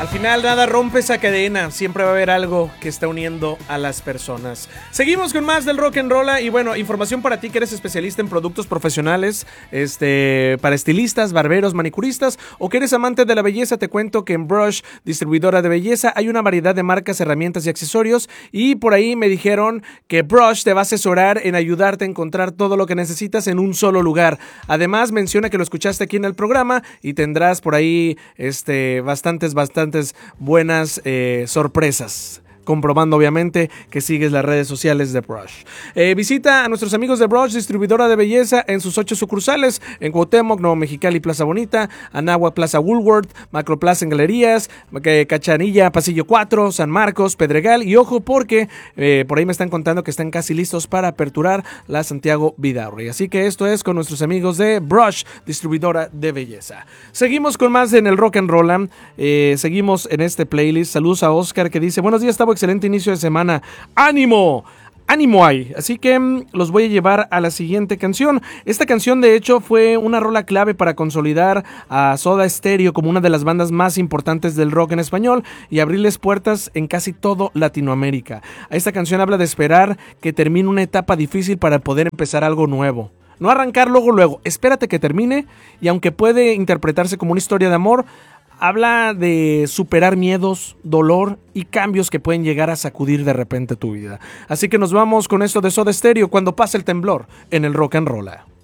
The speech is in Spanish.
Al final nada rompe esa cadena, siempre va a haber algo que está uniendo a las personas. Seguimos con más del rock and roll y bueno, información para ti que eres especialista en productos profesionales, para estilistas, barberos, manicuristas o que eres amante de la belleza. Te cuento que en Brush, distribuidora de belleza, hay una variedad de marcas, herramientas y accesorios y por ahí me dijeron que Brush te va a asesorar en ayudarte a encontrar todo lo que necesitas en un solo lugar. Además menciona que lo escuchaste aquí en el programa y tendrás por ahí bastantes buenas sorpresas, comprobando obviamente que sigues las redes sociales de Brush. Visita a nuestros amigos de Brush, distribuidora de belleza, en sus 8 sucursales, en Cuauhtémoc, Nuevo Mexicali, Plaza Bonita, Anáhuac, Plaza Woolworth, Macroplaza en Galerías, Cachanilla, Pasillo 4, San Marcos, Pedregal, y ojo porque por ahí me están contando que están casi listos para aperturar la Santiago Vidaurri. Así que esto es con nuestros amigos de Brush, distribuidora de belleza. Seguimos con más en el rock and roll. Seguimos en este playlist. Saludos a Oscar que dice: buenos días, Tavo, excelente inicio de semana. ¡Ánimo! ¡Ánimo hay! Así que los voy a llevar a la siguiente canción. Esta canción de hecho fue una rola clave para consolidar a Soda Stereo como una de las bandas más importantes del rock en español y abrirles puertas en casi todo Latinoamérica. Esta canción habla de esperar que termine una etapa difícil para poder empezar algo nuevo. No arrancar luego, espérate que termine, y aunque puede interpretarse como una historia de amor, habla de superar miedos, dolor y cambios que pueden llegar a sacudir de repente tu vida. Así que nos vamos con esto de Soda Stereo, Cuando pasa el temblor, en el rock and roll.